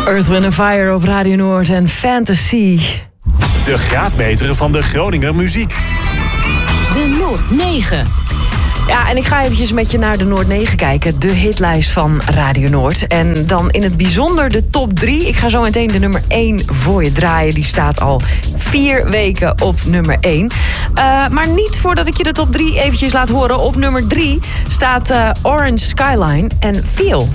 Earth, Wind & Fire op Radio Noord en Fantasy. De graadmeter van de Groninger muziek. De Noord 9. Ja, en ik ga eventjes met je naar de Noord 9 kijken. De hitlijst van Radio Noord. En dan in het bijzonder de top 3. Ik ga zo meteen de nummer 1 voor je draaien. Die staat al 4 weken op nummer 1. Maar niet voordat ik je de top 3 eventjes laat horen. Op nummer 3 staat Orange Skyline en Feel.